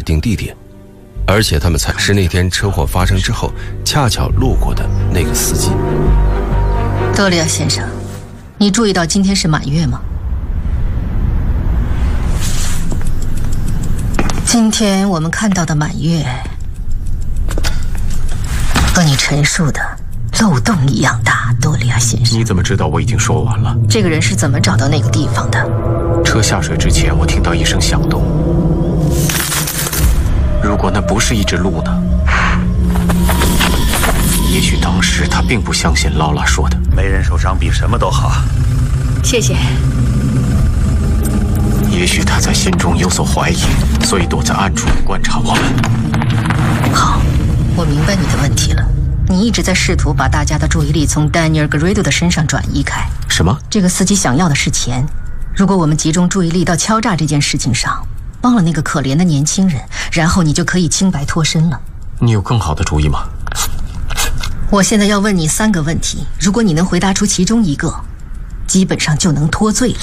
定地点，而且他们才是那天车祸发生之后恰巧路过的那个司机。 多利亚先生，你注意到今天是满月吗？今天我们看到的满月和你陈述的漏洞一样大，多利亚先生。 你怎么知道我已经说完了？ 这个人是怎么找到那个地方的？ 车下水之前，我听到一声响动。如果那不是一只鹿呢？也许当时他并不相信劳拉说的。 没人受伤比什么都好。 谢谢。 也许他在心中有所怀疑，所以躲在暗处观察我们。 好，我明白你的问题了。你一直在试图把大家的注意力从 Daniel Garrido 的身上转移开。 什么？ 这个司机想要的是钱。如果我们集中注意力到敲诈这件事情上，帮了那个可怜的年轻人，然后你就可以清白脱身了。 你有更好的主意吗？ 我现在要问你3个问题，如果你能回答出其中一个，基本上就能脱罪了。